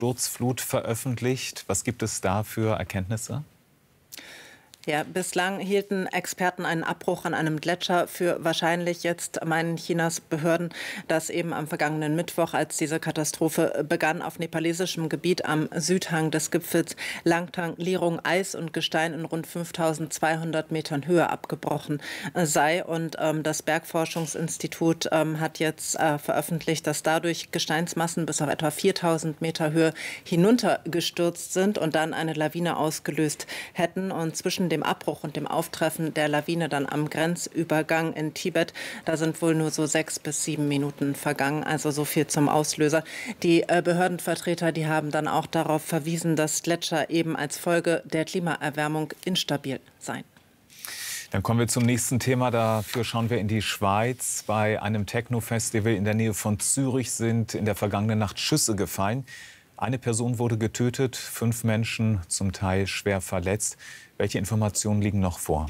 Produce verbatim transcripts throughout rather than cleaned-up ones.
Sturzflut veröffentlicht. Was gibt es da für Erkenntnisse? Ja, bislang hielten Experten einen Abbruch an einem Gletscher für wahrscheinlich. Jetzt meinen Chinas Behörden, dass eben am vergangenen Mittwoch, als diese Katastrophe begann, auf nepalesischem Gebiet am Südhang des Gipfels Langtang Lirung Eis und Gestein in rund fünftausendzweihundert Metern Höhe abgebrochen sei. Und ähm, das Bergforschungsinstitut ähm, hat jetzt äh, veröffentlicht, dass dadurch Gesteinsmassen bis auf etwa viertausend Meter Höhe hinuntergestürzt sind und dann eine Lawine ausgelöst hätten. Und zwischen dem Abbruch und dem Auftreffen der Lawine dann am Grenzübergang in Tibet, da sind wohl nur so sechs bis sieben Minuten vergangen, also so viel zum Auslöser. Die äh, Behördenvertreter, die haben dann auch darauf verwiesen, dass Gletscher eben als Folge der Klimaerwärmung instabil seien. Dann kommen wir zum nächsten Thema. Dafür schauen wir in die Schweiz. Bei einem Techno-Festival in der Nähe von Zürich sind in der vergangenen Nacht Schüsse gefallen. Eine Person wurde getötet, fünf Menschen zum Teil schwer verletzt. Welche Informationen liegen noch vor?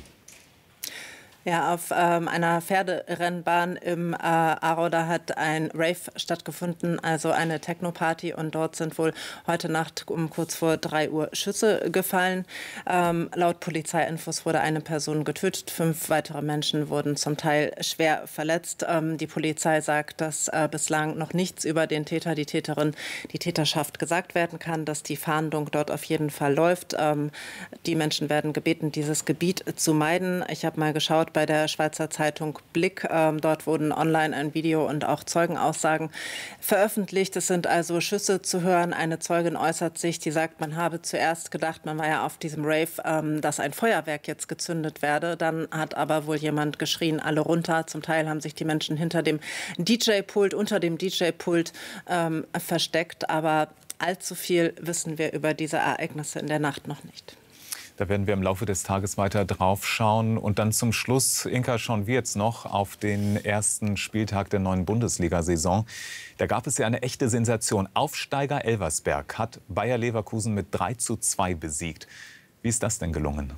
Ja, auf ähm, einer Pferderennbahn im äh, Aarau, da hat ein Rave stattgefunden, also eine Techno-Party. Und dort sind wohl heute Nacht um kurz vor drei Uhr Schüsse gefallen. Ähm, laut Polizeiinfos wurde eine Person getötet. Fünf weitere Menschen wurden zum Teil schwer verletzt. Ähm, die Polizei sagt, dass äh, bislang noch nichts über den Täter, die Täterin, die Täterschaft gesagt werden kann, dass die Fahndung dort auf jeden Fall läuft. Ähm, die Menschen werden gebeten, dieses Gebiet zu meiden. Ich habe mal geschaut, bei der Schweizer Zeitung Blick. Ähm, dort wurden online ein Video und auch Zeugenaussagen veröffentlicht. Es sind also Schüsse zu hören. Eine Zeugin äußert sich, die sagt, man habe zuerst gedacht, man war ja auf diesem Rave, ähm, dass ein Feuerwerk jetzt gezündet werde. Dann hat aber wohl jemand geschrien, alle runter. Zum Teil haben sich die Menschen hinter dem D J-Pult, unter dem D J-Pult ähm, versteckt. Aber allzu viel wissen wir über diese Ereignisse in der Nacht noch nicht. Da werden wir im Laufe des Tages weiter drauf schauen. Und dann zum Schluss, Inka, schauen wir jetzt noch auf den ersten Spieltag der neuen Bundesliga-Saison. Da gab es ja eine echte Sensation. Aufsteiger Elversberg hat Bayer Leverkusen mit drei zu zwei besiegt. Wie ist das denn gelungen?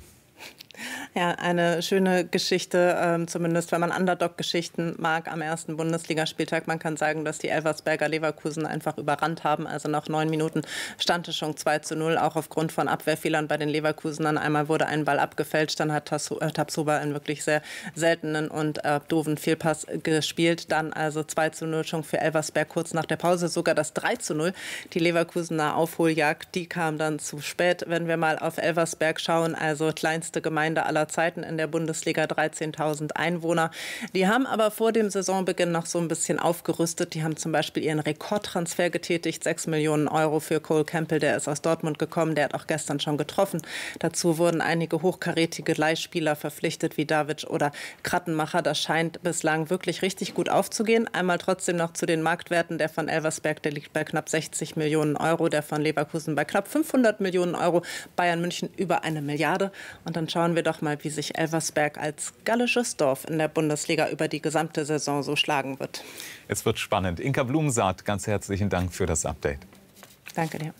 Ja, eine schöne Geschichte, ähm, zumindest wenn man Underdog-Geschichten mag am ersten Bundesligaspieltag. Man kann sagen, dass die Elversberger Leverkusen einfach überrannt haben. Also nach neun Minuten stand es schon zwei zu null, auch aufgrund von Abwehrfehlern bei den Leverkusenern. Einmal wurde ein Ball abgefälscht, dann hat Tapsoba einen wirklich sehr seltenen und äh, doofen Fehlpass gespielt. Dann also zwei zu null schon für Elversberg kurz nach der Pause, sogar das drei zu null. Die Leverkusener Aufholjagd, die kam dann zu spät. Wenn wir mal auf Elversberg schauen, also kleinste Gemeinde aller Zeiten in der Bundesliga, dreizehntausend Einwohner. Die haben aber vor dem Saisonbeginn noch so ein bisschen aufgerüstet. Die haben zum Beispiel ihren Rekordtransfer getätigt, sechs Millionen Euro für Cole Campbell, der ist aus Dortmund gekommen, der hat auch gestern schon getroffen. Dazu wurden einige hochkarätige Leihspieler verpflichtet, wie Davic oder Krattenmacher. Das scheint bislang wirklich richtig gut aufzugehen. Einmal trotzdem noch zu den Marktwerten. Der von Elversberg, der liegt bei knapp sechzig Millionen Euro, der von Leverkusen bei knapp fünfhundert Millionen Euro, Bayern München über eine Milliarde. Und dann schauen wir doch mal, wie sich Elversberg als gallisches Dorf in der Bundesliga über die gesamte Saison so schlagen wird. Es wird spannend. Inka Blumensaat, ganz herzlichen Dank für das Update. Danke dir.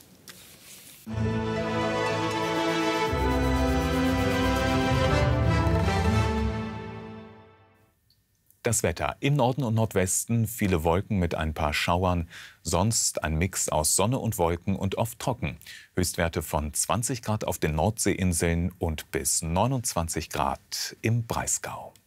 Das Wetter. Im Norden und Nordwesten viele Wolken mit ein paar Schauern. Sonst ein Mix aus Sonne und Wolken und oft trocken. Höchstwerte von zwanzig Grad auf den Nordseeinseln und bis neunundzwanzig Grad im Breisgau.